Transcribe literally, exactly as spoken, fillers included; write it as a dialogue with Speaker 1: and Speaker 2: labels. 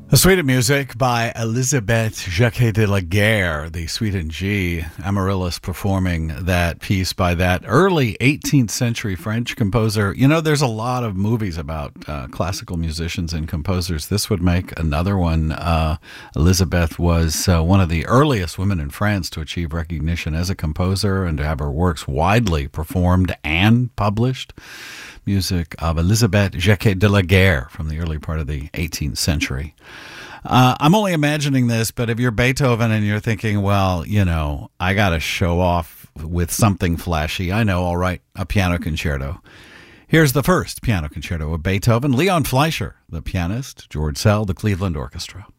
Speaker 1: A suite of music by Elisabeth Jacquet de la Guerre, the suite in G. Amaryllis performing that piece by that early eighteenth century French composer. You know, there's a lot of movies about uh, classical musicians and composers. This would make another one. Uh, Elisabeth was uh, one of the earliest women in France to achieve recognition as a composer and to have her works widely performed and published. Music of Elisabeth Jacquet de la Guerre from the early part of the eighteenth century. Uh, I'm only imagining this, but if you're Beethoven and you're thinking, well, you know, I got to show off with something flashy, I know, I'll write a piano concerto. Here's the first piano concerto of Beethoven. Leon Fleischer, the pianist, George Szell, the Cleveland Orchestra.